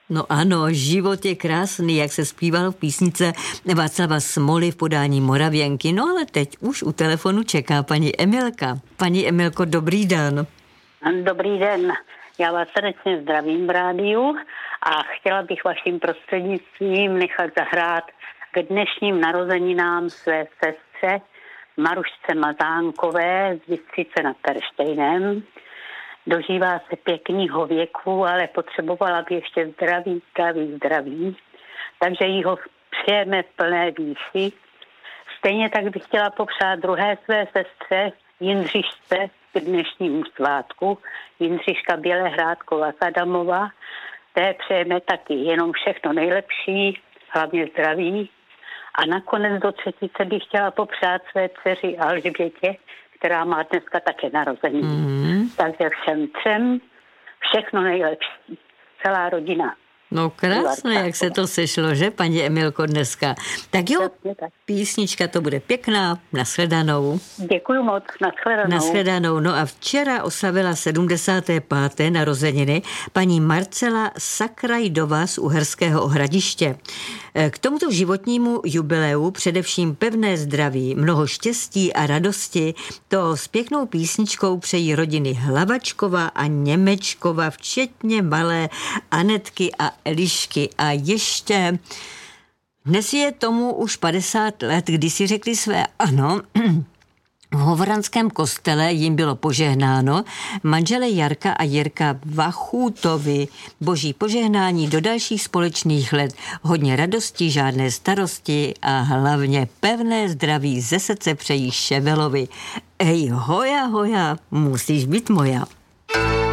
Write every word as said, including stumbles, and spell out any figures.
No ano, život je krásný, jak se zpívalo v písnice Václava Smoly v podání Moravěnky. No ale teď už u telefonu čeká paní Emilka. Paní Emilko, dobrý den. Dobrý den. Já vás srdečně zdravím v rádiu a chtěla bych vaším prostřednictvím nechat zahrát k dnešním narozeninám své sestře Marušce Mazánkové z Bystřice nad Terštejnem. Dožívá se pěkného věku, ale potřebovala by ještě zdraví, zdraví, zdraví. Takže jí ho přejeme v plné výši. Stejně tak bych chtěla popřát druhé své sestře Jindřišce k dnešnímu svátku. Jindřiška Bělehrádková Adamová. Té přejeme taky jenom všechno nejlepší, hlavně zdraví. A nakonec do třetice bych chtěla popřát své dceři Alžbětě, která má dneska také narozeniny. Mm. Takže všem třem všechno nejlepší. Celá rodina. No krásné, jak se to sešlo, že, paní Emilko, dneska. Tak jo, písnička to bude pěkná, nashledanou. Děkuju moc, nashledanou. Nashledanou. No a včera oslavila sedmdesáté páté narozeniny paní Marcela Sakrajdová z Uherského Hradiště. K tomuto životnímu jubileu především pevné zdraví, mnoho štěstí a radosti, to s pěknou písničkou přejí rodiny Hlavačkova a Němečkova, včetně malé Anetky a Elišky. A ještě dnes je tomu už padesát let, kdy si řekli své ano. V Hovoranském kostele jim bylo požehnáno, manžele Jarka a Jirka Vachutovi. Boží požehnání do dalších společných let, hodně radosti, žádné starosti a hlavně pevné zdraví ze srdce přejí Ševelovi. Ej, hoja, hoja, musíš být moja.